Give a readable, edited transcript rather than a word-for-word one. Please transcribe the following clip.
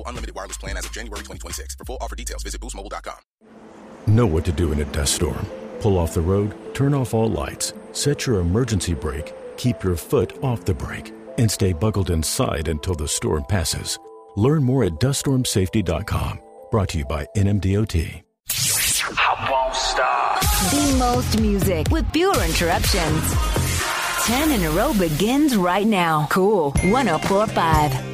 Unlimited wireless plan as of January 2026. For full offer details, visit boostmobile.com. Know what to do in a dust storm. Pull off the road, turn off all lights, set your emergency brake, keep your foot off the brake, and stay buckled inside until the storm passes. Learn more at duststormsafety.com. Brought to you by NMDOT. I won't stop. The most music with fewer interruptions. 10 in a row begins right now. Cool 104.5.